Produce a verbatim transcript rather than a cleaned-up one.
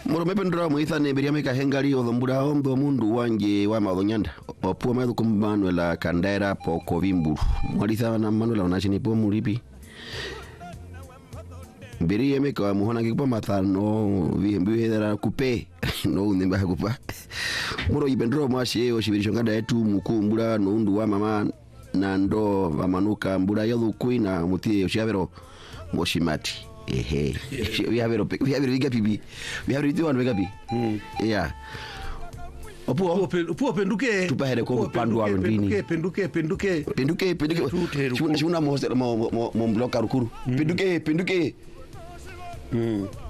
Moro mependra muithane biriame kahengari odhombura ombo mundu wanje wa madonyanda opuo mathu kum Manuela Kandera poko vimburu mwalitha na Manuela onachini po muripi biriame ka muhona kipo mathano vihembi hedera kupe no ndimba kupa moro ibendro mwashe oshibirisho nganda yetu mukumbura no undu wa mama nando vamanuka mbura yothu na mutie oshavero moshimati ehe vyavero vyavero vigapi bi vyavero vitu wanu vigapi yeah opuo opuo penduke tupahere ko pandu wa ndini penduke penduke penduke penduke shuna mo mo mo bloka rukuru penduke penduke mm